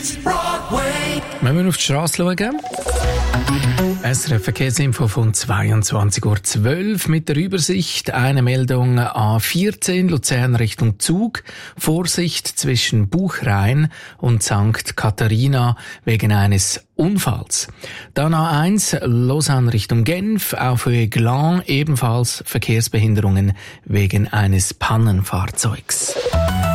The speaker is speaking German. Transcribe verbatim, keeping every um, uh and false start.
Wenn wir auf die Straße schauen. S R F Verkehrsinfo von zweiundzwanzig Uhr zwölf mit der Übersicht. Eine Meldung A vierzehn Luzern Richtung Zug. Vorsicht zwischen Buchrain und Sankt Katharina wegen eines Unfalls. Dann A eins Lausanne Richtung Genf. Auf Höhe Glan ebenfalls Verkehrsbehinderungen wegen eines Pannenfahrzeugs.